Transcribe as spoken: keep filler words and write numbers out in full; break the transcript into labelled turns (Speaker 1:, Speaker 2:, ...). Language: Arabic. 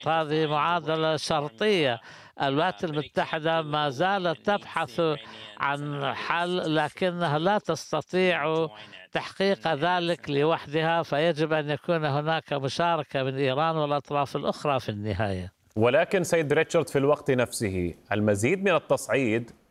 Speaker 1: هذه معادلة شرطية. الولايات المتحدة ما زالت تبحث عن حل، لكنها لا تستطيع تحقيق ذلك لوحدها، فيجب أن يكون هناك مشاركة من إيران والأطراف الأخرى في النهاية.
Speaker 2: ولكن سيد ريتشارد، في الوقت نفسه المزيد من التصعيد